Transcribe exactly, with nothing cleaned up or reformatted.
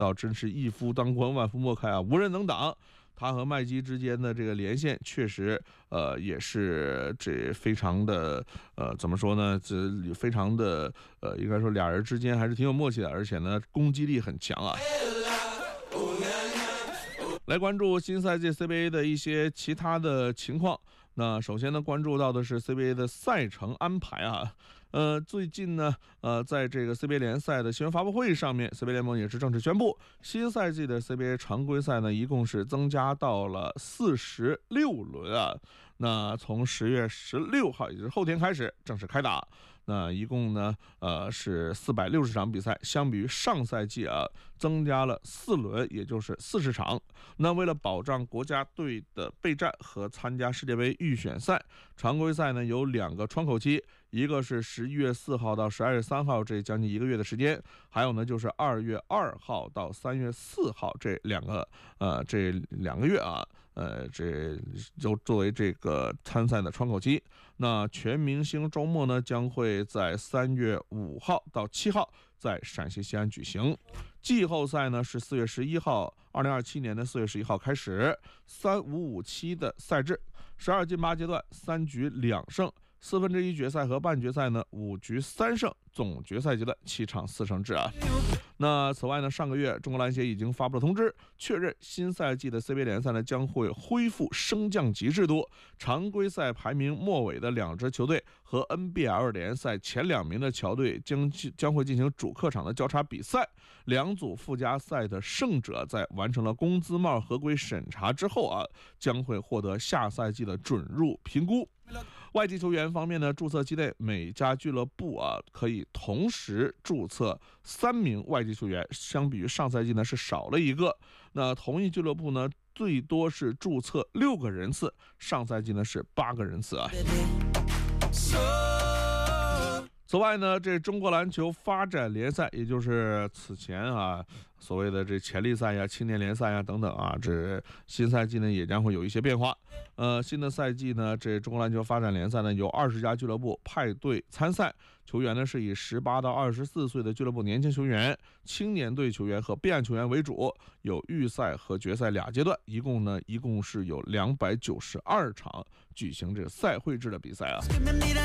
倒真是一夫当关万夫莫开啊，无人能挡。他和麦基之间的这个连线确实呃也是这非常的呃怎么说呢，这非常的呃应该说俩人之间还是挺有默契的，而且呢攻击力很强啊。来关注新赛季 C B A 的一些其他的情况。那首先呢，关注到的是 C B A 的赛程安排啊。呃，最近呢，呃，在这个 C B A 联赛的新闻发布会上面 ，C B A 联盟也是正式宣布，新赛季的 C B A 常规赛呢，一共是增加到了四十六轮啊。那从十月十六号，也就是后天开始正式开打。那一共呢，呃，是四百六十场比赛，相比于上赛季啊，增加了四轮，也就是四十场。那为了保障国家队的备战和参加世界杯预选赛，常规赛呢有两个窗口期，一个是十一月四号到十二月三号，这将近一个月的时间；还有呢就是二月二号到三月四号这两个呃这两个月啊，呃这就作为这个参赛的窗口期。那全明星周末呢将会在三月五号到七号在陕西西安举行。季后赛呢是四月十一号，二零二七年的四月十一号开始，三五五七的赛制，十二进八阶段，三局两胜，四分之一决赛和半决赛呢五局三胜，总决赛阶段七场四胜制啊。那此外呢，上个月中国篮协已经发布了通知，确认新赛季的 C B A 联赛呢将会恢复升降级制度，常规赛排名末尾的两支球队和 N B L 联赛前两名的球队将将会进行主客场的交叉比赛，两组附加赛的胜者在完成了工资帽合规审查之后啊，将会获得下赛季的准入评估。外籍球员方面呢，注册期内每家俱乐部啊可以同时注册三名外籍球员，相比于上赛季呢是少了一个。那同一俱乐部呢最多是注册六个人次，上赛季呢是八个人次啊。此外呢，这中国篮球发展联赛，也就是此前啊所谓的这潜力赛呀、青年联赛呀等等啊，这新赛季呢也将会有一些变化。呃，新的赛季呢，这中国篮球发展联赛呢由二十家俱乐部派队参赛，球员呢是以十八到二十四岁的俱乐部年轻球员、青年队球员和备案球员为主，有预赛和决赛俩阶段，一共呢一共是有两百九十二场举行这个赛会制的比赛啊。